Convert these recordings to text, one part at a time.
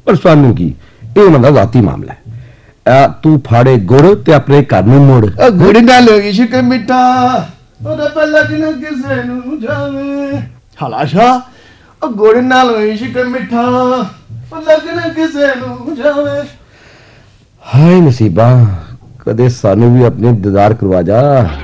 पर सानू की ये उन्होंने जाती मामला है। तू फाड़े गुड़ ते अपने घर में मुड़। गुड़ नाल इश्क मिठा रब लगना किसे नू जावे। हलाशा गुड़ नाल इश्क मिठा लगना किसे नू जावे। हाय नसीबा कदे सानू भी अपने दीदार करवा जा।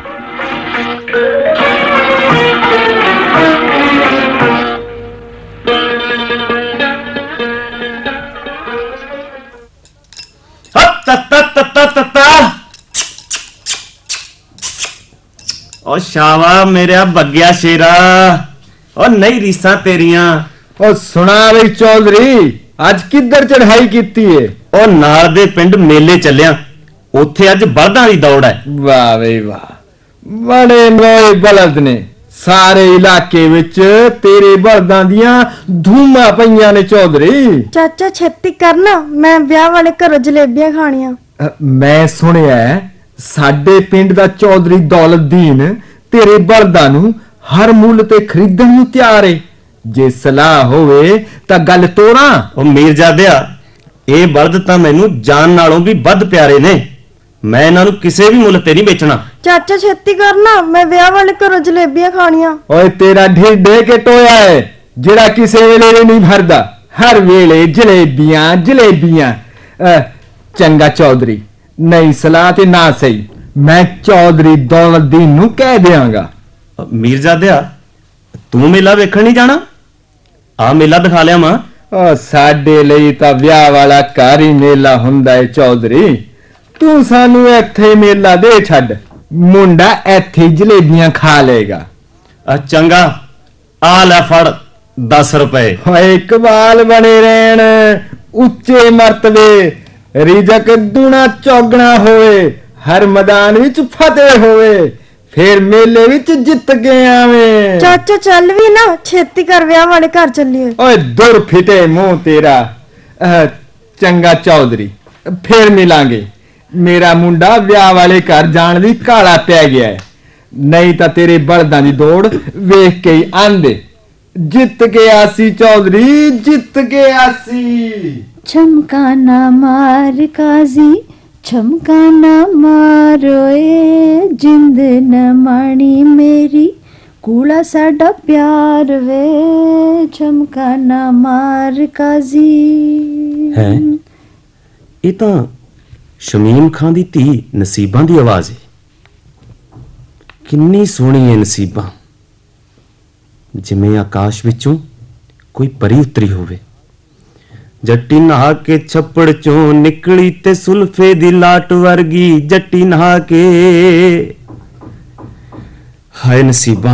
ओ शावा मेरा बग्या शेरा ओ नई रीसा तेरिया। ओ सुना बई चौधरी आज किधर चढ़ाई कीती है? ओ नाल दे पिंड मेले चलिया उत्थे अज बलदां दी दौड़ है। वाह बई वाह बड़े नोए बलद ने सारे इलाके विच तेरे बलदां दियां धूमां पईयां ने चौधरी। चाचा छेती करना मैं ब्याह वाले घरों जलेबियां खानियां। मैं सुनिया साडे पिंड दा चौधरी दौलतदीन तेरे बलदां नू हर मुੱਲ ते खरीदण नू तैयार है। जे सलाह होवे तां गल तोड़ा। ओ मीरजादिया ਇਹ ਬਲਦ ਤਾਂ ਮੈਨੂੰ ਜਾਨ ਨਾਲੋਂ ਵੀ ਵੱਧ ਪਿਆਰੇ ਨੇ। ਮੈਂ ਇਹਨਾਂ ਨੂੰ ਕਿਸੇ ਵੀ ਮੁੱਲ ਤੇ ਨਹੀਂ ਵੇਚਣਾ। ਚਾਚਾ ਛੇਤੀ ਕਰਨਾ ਮੈਂ ਵਿਆਹ ਵਾਲੇ ਘਰੋਂ ਜਲੇਬੀਆਂ ਖਾਣੀਆਂ। ਓਏ ਤੇਰਾ ਢਿੱਡ ਕੇ ਟੋਇਆ ਹੈ ਜਿਹੜਾ ਕਿਸੇ ਵੇਲੇ ਨਹੀਂ ਭਰਦਾ। ਹਰ ਵੇਲੇ ਜਲੇਬੀਆਂ ਜਲੇਬੀਆਂ। ਚੰਗਾ ਚੌਧਰੀ ਨਹੀਂ ਸਲਾਹ ਤੇ ਨਾ ਸਹੀ ਮੈਂ ਚੌਧਰੀ ਦੌਲਤਦੀਨ ਨੂੰ ਕਹਿ ਦਿਆਂਗਾ। ਮੀਰਜ਼ਾਦਿਆ ਤੂੰ ਮੇਲਾ ਵੇਖਣ ਨਹੀਂ ਜਾਣਾ? ਆ ਮੇਲਾ ਦਿਖਾ ਲਿਆ ਮਾਂ। ਸਾਡੇ ਲਈ ਤਾਂ ਵਿਆਹ ਵਾਲਾ ਘਰ ਹੀ ਮੇਲਾ ਹੁੰਦਾ ਏ ਚੌਧਰੀ। ਤੂੰ ਸਾਨੂੰ ਇੱਥੇ ਮੇਲਾ ਦੇ ਛੱਡ ਮੁੰਡਾ ਇੱਥੇ ਜਲੇਬੀਆਂ ਖਾ ਲੇਗਾ। ਚੰਗਾ ਆ ਲੈ ਫੜ 10 ਰੁਪਏ। ਓਏ ਇਕਬਾਲ ਬਣੇ ਰਹਿਣ ਉੱਚੇ ਮਰਤਬੇ ਰਿਜ਼ਕ ਦੂਣਾ ਚੌਗਣਾ ਹੋਵੇ ਹਰ ਮੈਦਾਨ ਵਿੱਚ ਫਤਿਹ ਹੋਵੇ फिर मेले विच जित के आवे। चाचा चल भी ना छेती कर ब्याह वाले घर चलिए। ओए दूर फिटे मुंह तेरा। चंगा चौधरी फिर मिलांगे। मेरा मुंडा ब्याह वाले घर जान दी काला पै गया है नहीं तां तेरे बलदां दी दौड़ वेख के ही आंदे। जित के आसी चौधरी जित के आसी। चमकाना मार काजी छमकाना मारोए जिंद न माणी मेरी कूड़ा साडा प्यार वे छमकाना मार काजी। है ये तो शमीम खां दी धी नसीबां दी आवाज है। किन्नी सोहनी है नसीबां जिवें आकाश विचों कोई परी उतरी होवे। जट्टी नहा के छप्पड़ चों निकली ते सुल्फे दी लाट वर्गी जट्टी नहा के। हाय नसीबा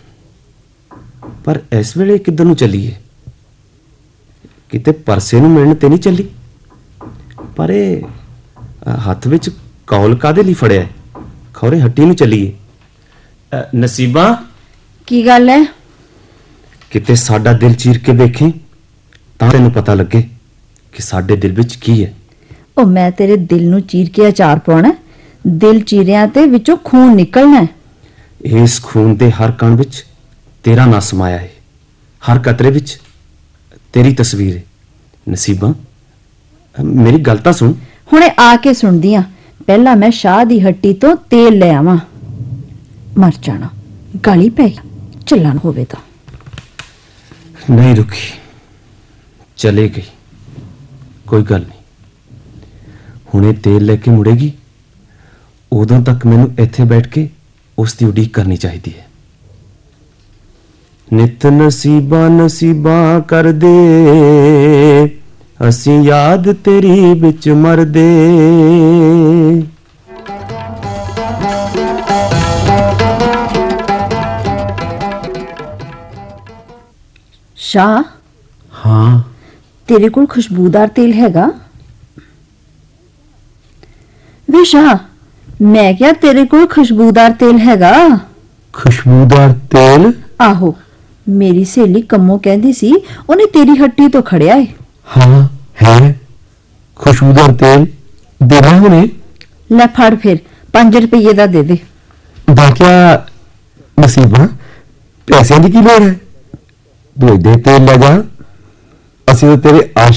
पर इस वेले किधर नूं चलीए? किते परसे नूं मिलण ते नहीं चली? पर हथ विच कौल कादे लई फड़िया? खौरे हट्टी नूं चलीए। नसीबा की गल है? किते साडा दिल चीर के वेखें तां तैनूं पता लगे कि साडे दिल विच की है। ओ मैं तेरे दिल नूं चीर के अचार पाउणा। दिल चीरिया ते विचों खून निकलना है। इस खून दे हर कण विच तेरा नाम समाया है। हर कतरे विच तेरी तस्वीर है। नसीबा मेरी गल तां सुन। हुणे आके सुनदी आं। पहला मैं शाह दी हट्टी तो तेल ले आवां। मर जाना गाली पै चलन होवे तां। नहीं रुकी चले गई कोई गल नहीं। हुणे तेल लेके मुड़ेगी उदों तक मैनू इत्थे बैठ के उसकी उड़ीक करनी चाहिए है। नित नसीबा नसीबा कर दे असी याद तेरी बिच मर दे। शाह हाँ तेरे कोल खुशबूदार तेल हैगा? वे शाह मैं क्या तेरे कोल खुशबूदार तेल हैगा? खुशबूदार तेल? आहो मेरी सहेली कम्मो कहंदी सी उन्हें तेरी हट्टी तो खड़िया है। हाँ है खुशबूदार तेल देना उन्हें। ले फड़ फिर 5 रुपये दा दे दे। क्या नसीबा पैसे की लोड़ है? दे तेल ले जा। ਅਸੀਂ ਤਾਂ ਤੇਰੇ